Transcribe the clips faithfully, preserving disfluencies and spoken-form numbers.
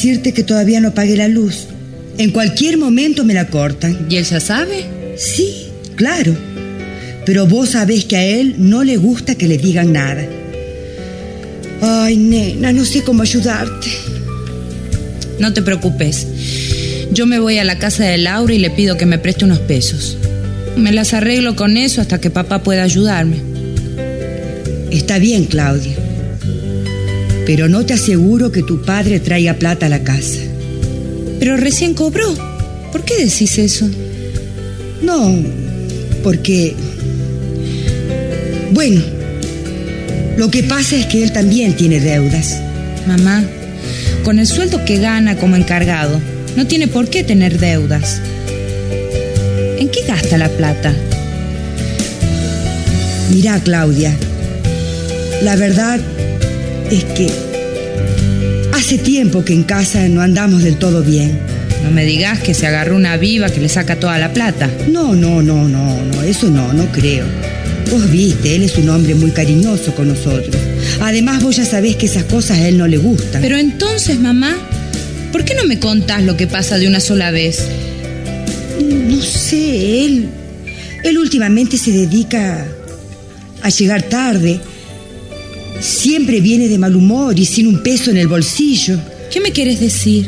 decirte que todavía no pagué la luz. En cualquier momento me la cortan. ¿Y él ya sabe? Sí, claro. Pero vos sabés que a él no le gusta que le digan nada. Ay, nena, no sé cómo ayudarte. No te preocupes. Yo me voy a la casa de Laura y le pido que me preste unos pesos. Me las arreglo con eso hasta que papá pueda ayudarme. Está bien, Claudia. Pero no te aseguro que tu padre traiga plata a la casa. Pero recién cobró. ¿Por qué decís eso? No, porque... Bueno, lo que pasa es que él también tiene deudas. Mamá, con el sueldo que gana como encargado, no tiene por qué tener deudas. ¿En qué gasta la plata? Mirá, Claudia, la verdad es que hace tiempo que en casa no andamos del todo bien. No me digas que se agarró una viva que le saca toda la plata. No, no, no, no, no, eso no, no creo. Vos viste, él es un hombre muy cariñoso con nosotros. Además, vos ya sabés que esas cosas a él no le gustan. Pero entonces, mamá, ¿por qué no me contás lo que pasa de una sola vez? No sé, él... Él últimamente se dedica a llegar tarde. Siempre viene de mal humor y sin un peso en el bolsillo. ¿Qué me quieres decir?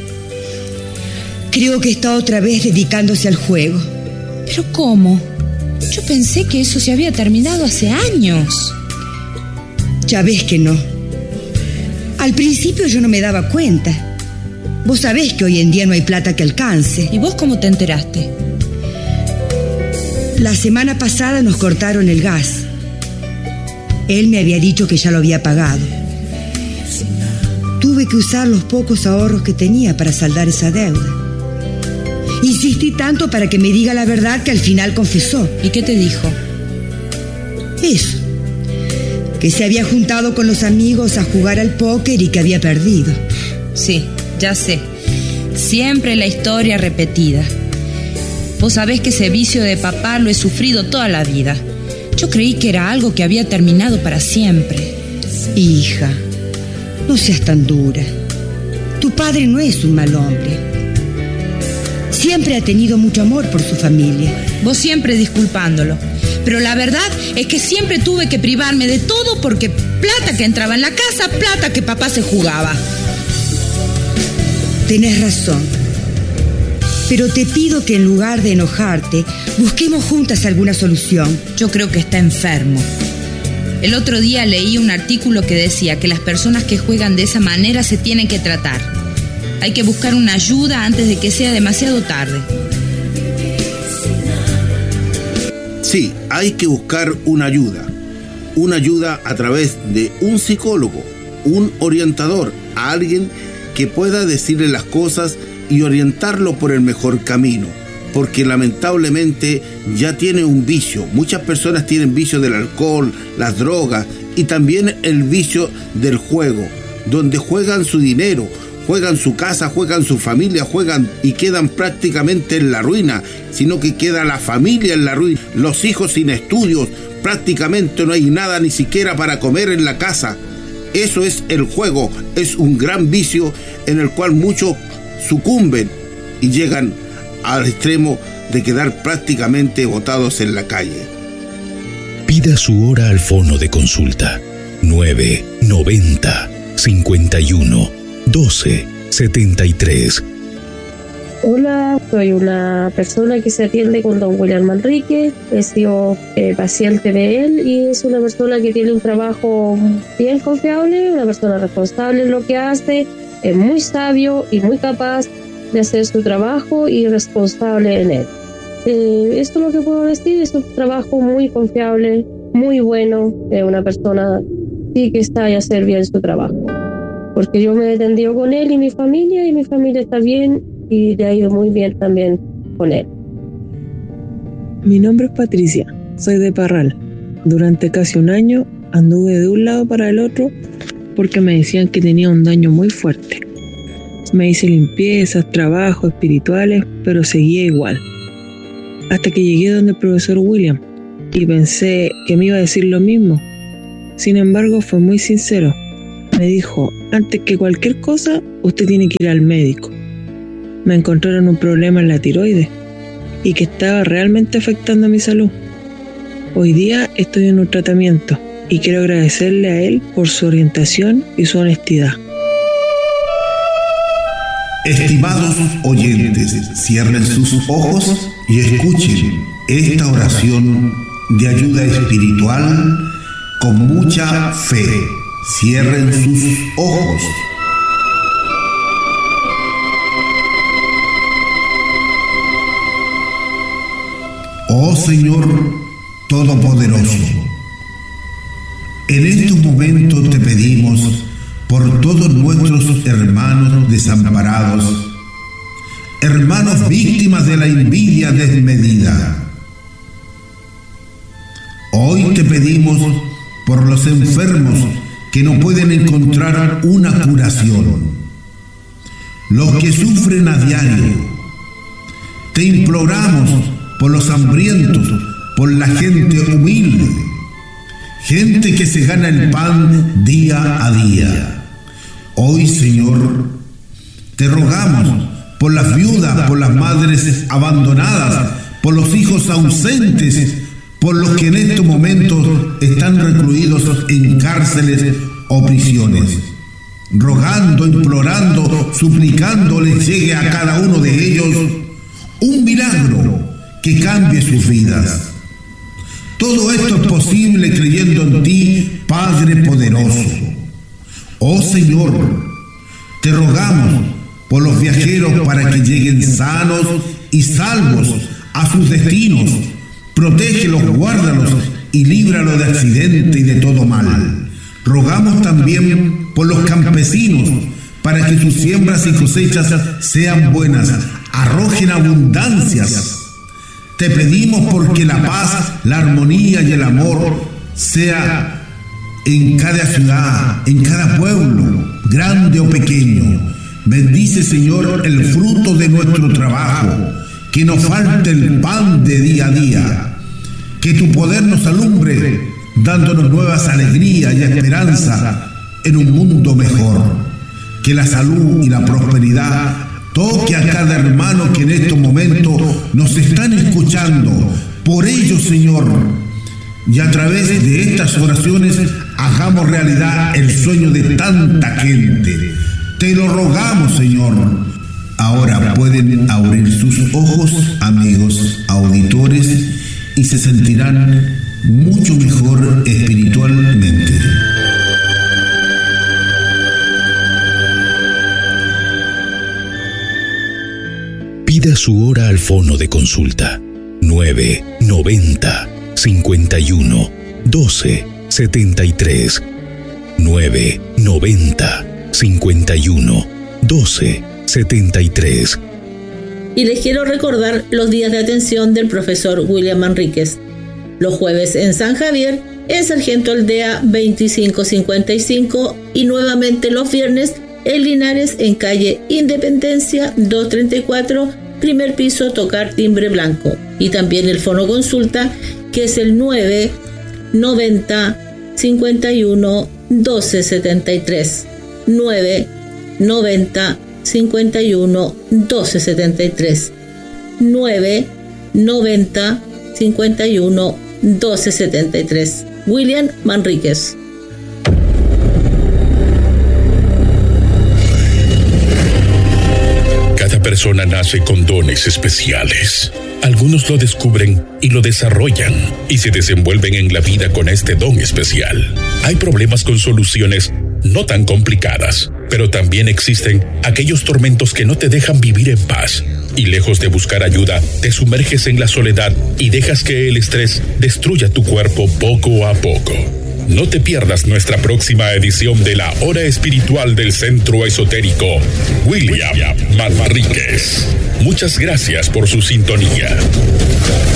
Creo que está otra vez dedicándose al juego. ¿Pero cómo? Yo pensé que eso se había terminado hace años. Ya ves que no. Al principio yo no me daba cuenta. Vos sabés que hoy en día no hay plata que alcance. ¿Y vos cómo te enteraste? La semana pasada nos cortaron el gas. Él me había dicho que ya lo había pagado. Tuve que usar los pocos ahorros que tenía para saldar esa deuda. Insistí tanto para que me diga la verdad que al final confesó. ¿Y qué te dijo? Eso, que se había juntado con los amigos a jugar al póker y que había perdido. Sí, ya sé. Siempre la historia repetida. Vos sabés que ese vicio de papá lo he sufrido toda la vida. Yo creí que era algo que había terminado para siempre. Hija, no seas tan dura. Tu padre no es un mal hombre. Siempre ha tenido mucho amor por su familia. Vos siempre disculpándolo. Pero la verdad es que siempre tuve que privarme de todo porque plata que entraba en la casa, plata que papá se jugaba. Tenés razón. Pero te pido que en lugar de enojarte, busquemos juntas alguna solución. Yo creo que está enfermo. El otro día leí un artículo que decía que las personas que juegan de esa manera se tienen que tratar. Hay que buscar una ayuda antes de que sea demasiado tarde. Sí, hay que buscar una ayuda. Una ayuda a través de un psicólogo, un orientador, a alguien que pueda decirle las cosas y orientarlo por el mejor camino. Porque lamentablemente ya tiene un vicio. Muchas personas tienen vicio del alcohol, las drogas y también el vicio del juego, donde juegan su dinero, juegan su casa, juegan su familia, juegan y quedan prácticamente en la ruina, sino que queda la familia en la ruina, los hijos sin estudios, prácticamente no hay nada ni siquiera para comer en la casa. Eso es el juego, es un gran vicio en el cual muchos sucumben y llegan al extremo de quedar prácticamente botados en la calle. Pida su hora al fono de consulta nueve noventa cincuenta y uno doce setenta y tres. Hola, soy una persona que se atiende con don William Manrique. He sido eh, paciente de él y es una persona que tiene un trabajo bien confiable, una persona responsable en lo que hace, es muy sabio y muy capaz de hacer su trabajo y responsable en él. Eh, esto es lo que puedo decir, es un trabajo muy confiable, muy bueno, eh, una persona sí que está a hacer bien su trabajo. Porque yo me he atendido con él y mi familia, y mi familia está bien y le ha ido muy bien también con él. Mi nombre es Patricia, soy de Parral. Durante casi un año anduve de un lado para el otro porque me decían que tenía un daño muy fuerte. Me hice limpiezas, trabajos espirituales, pero seguía igual. Hasta que llegué donde el profesor William y pensé que me iba a decir lo mismo. Sin embargo, fue muy sincero. Me dijo, antes que cualquier cosa, usted tiene que ir al médico. Me encontraron un problema en la tiroides y que estaba realmente afectando mi salud. Hoy día estoy en un tratamiento y quiero agradecerle a él por su orientación y su honestidad. Estimados oyentes, cierren sus ojos y escuchen esta oración de ayuda espiritual con mucha fe. Cierren sus ojos. Oh Señor Todopoderoso, en estos momentos te pedimos por todos nuestros hermanos desamparados, hermanos víctimas de la envidia desmedida. Hoy te pedimos por los enfermos que no pueden encontrar una curación, los que sufren a diario. Te imploramos por los hambrientos, por la gente humilde, gente que se gana el pan día a día. Hoy, Señor, te rogamos por las viudas, por las madres abandonadas, por los hijos ausentes, por los que en estos momentos están recluidos en cárceles o prisiones. Rogando, implorando, suplicando les llegue a cada uno de ellos un milagro que cambie sus vidas. Todo esto es posible creyendo en ti, Padre poderoso. Oh Señor, te rogamos por los viajeros para que lleguen sanos y salvos a sus destinos. Protégelos, guárdalos y líbralos de accidente y de todo mal. Rogamos también por los campesinos para que sus siembras y cosechas sean buenas, arrojen abundancias. Te pedimos porque la paz, la armonía y el amor sea en cada ciudad, en cada pueblo, grande o pequeño. Bendice, Señor, el fruto de nuestro trabajo, que nos falte el pan de día a día, que tu poder nos alumbre, dándonos nuevas alegrías y esperanza en un mundo mejor. Que la salud y la prosperidad toque a cada hermano que en estos momentos nos están escuchando. Por ello, Señor, y a través de estas oraciones hagamos realidad el sueño de tanta gente. Te lo rogamos, Señor. Ahora pueden abrir sus ojos, amigos auditores, y se sentirán mucho mejor espiritualmente. Pida su hora al fono de consulta nueve noventa cincuenta y uno doce setenta y tres nueve noventa cincuenta y uno doce setenta y tres. Y les quiero recordar los días de atención del profesor William Manríquez. Los jueves en San Javier, en Sargento Aldea veinticinco cincuenta y cinco, y nuevamente los viernes en Linares, en calle Independencia doscientos treinta y cuatro, primer piso, tocar timbre blanco. Y también el fono consulta, que es el nueve noventa cincuenta y uno doce setenta y tres. nueve noventa cincuenta y uno doce setenta y tres. nueve noventa cincuenta y uno doce setenta y tres. William Manríquez. Cada persona nace con dones especiales. Algunos lo descubren y lo desarrollan y se desenvuelven en la vida con este don especial. Hay problemas con soluciones no tan complicadas, pero también existen aquellos tormentos que no te dejan vivir en paz. Y lejos de buscar ayuda, te sumerges en la soledad y dejas que el estrés destruya tu cuerpo poco a poco. No te pierdas nuestra próxima edición de la Hora Espiritual del Centro Esotérico William Manríquez. Muchas gracias por su sintonía.